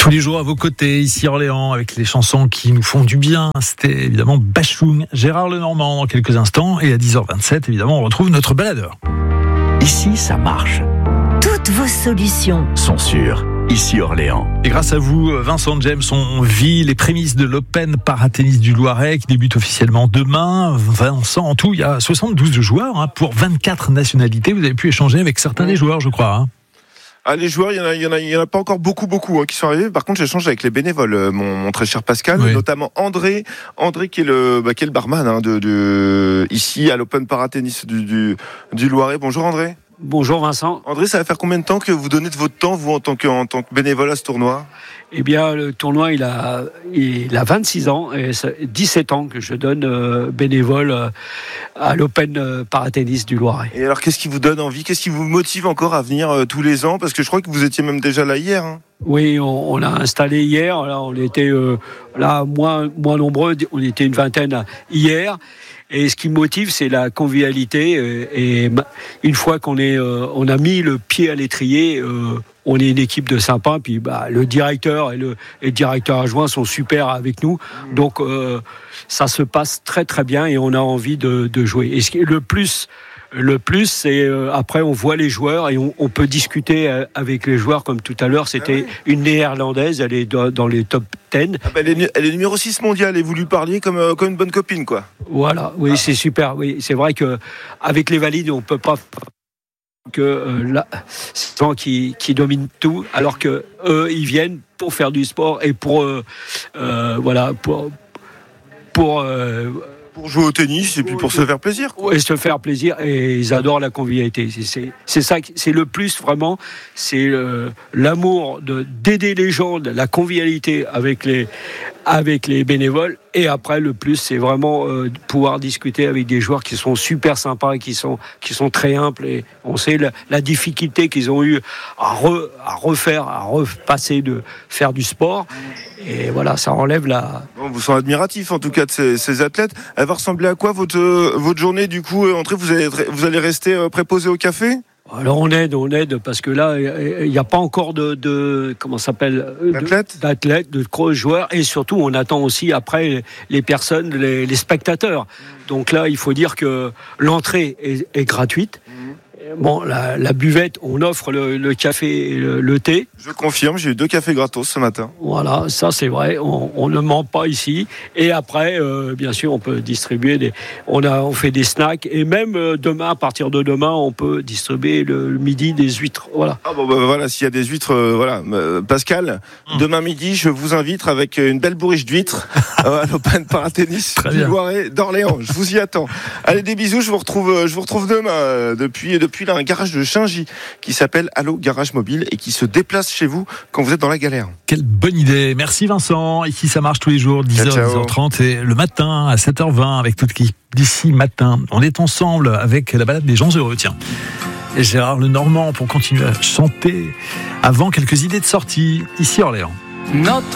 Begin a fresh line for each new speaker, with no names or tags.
Tous les jours à vos côtés, ici Orléans, avec les chansons qui nous font du bien. C'était évidemment Bachung, Gérard Lenormand dans quelques instants. Et à 10h27, évidemment, on retrouve notre baladeur.
Ici, ça marche.
Toutes vos solutions
Sont sûres. Ici Orléans.
Et grâce à vous, Vincent James, on vit les prémices de l'Open Paratennis du Loiret qui débute officiellement demain. Vincent, en tout, il y a 72 joueurs pour 24 nationalités. Vous avez pu échanger avec certains des joueurs, je crois.
Les joueurs, il y en a pas encore beaucoup qui sont arrivés. Par contre, j'échange avec les bénévoles, mon très cher Pascal,
oui.
Notamment André qui est le barman de ici à l'Open Paratennis du Loiret. Bonjour André.
Bonjour Vincent.
André, ça va faire combien de temps que vous donnez de votre temps, vous, en tant que bénévole à ce tournoi ?
Eh bien, le tournoi, il a 26 ans et 17 ans que je donne bénévole à l'Open Paratennis du Loiret.
Et alors, qu'est-ce qui vous donne envie ? Qu'est-ce qui vous motive encore à venir tous les ans ? Parce que je crois que vous étiez même déjà là hier.
Oui, on a installé hier. Là, on était moins nombreux. On était une vingtaine hier. Et ce qui me motive, c'est la convivialité. Et une fois qu'on a mis le pied à l'étrier, on est une équipe de sympas. Puis le directeur et le directeur adjoint sont super avec nous. Donc ça se passe très très bien et on a envie de jouer. Et le plus, c'est après on voit les joueurs et on peut discuter avec les joueurs comme tout à l'heure. C'était une néerlandaise, elle est dans les top 10.
Elle est numéro 6 mondiale et vous lui parliez comme une bonne copine, quoi.
Voilà, oui, c'est super. Oui, c'est vrai que avec les valides, on peut pas que là, c'est gens qui dominent tout, alors que eux, ils viennent pour faire du sport et pour
jouer au tennis et puis pour se faire plaisir, quoi.
Et se faire plaisir, et ils adorent la convivialité. C'est ça, c'est le plus vraiment, c'est l'amour d'aider les gens, de la convivialité avec les bénévoles. Et après, le plus, c'est vraiment pouvoir discuter avec des joueurs qui sont super sympas et qui sont très humbles. Et on sait la difficulté qu'ils ont eu à repasser de faire du sport. Et voilà, ça enlève
Bon, vous sont admiratifs en tout cas de ces athlètes. Elle va ressembler à quoi votre journée du coup, André ? Vous allez rester préposé au café ?
Alors on aide parce que là il n'y a pas encore de comment ça s'appelle, d'athlètes, de gros joueurs, et surtout on attend aussi après les personnes, les spectateurs. Donc là il faut dire que l'entrée est gratuite. Bon, la buvette, on offre le café et le thé.
Je confirme, j'ai eu 2 cafés gratos ce matin.
Voilà, ça c'est vrai, on ne ment pas ici. Et après, bien sûr, on peut distribuer on fait des snacks, et même demain, à partir de demain, on peut distribuer le midi des huîtres. Voilà.
Ah bon, voilà, s'il y a des huîtres, voilà. Pascal, demain midi, je vous invite avec une belle bourriche d'huîtres à l'Open Paratennis du Loiret d'Orléans. Je vous y attends. Allez, des bisous, je vous retrouve demain depuis là, un garage de Shingy qui s'appelle Allo Garage Mobile et qui se déplace chez vous quand vous êtes dans la galère.
Quelle bonne idée. Merci Vincent. Ici, ça marche tous les jours, 10h, 10h30 et le matin à 7h20 avec toute l'équipe d'ici matin. On est ensemble avec la balade des gens heureux. Tiens. Et Gérard Lenormand pour continuer à chanter avant quelques idées de sortie ici Orléans.
Notre